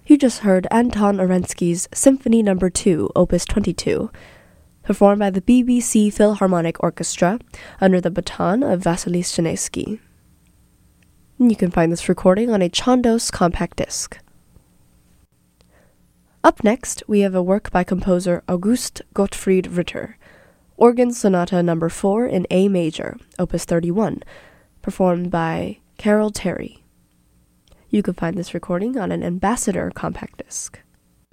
You just heard Anton Arensky's Symphony No. 2, Opus 22, performed by the BBC Philharmonic Orchestra under the baton of Vasily Szczenesky. You can find this recording on a Chandos compact disc. Up next, we have a work by composer August Gottfried Ritter, Organ Sonata No. 4 in A major, Opus 31, performed by Carol Terry. You can find this recording on an Ambassador compact disc.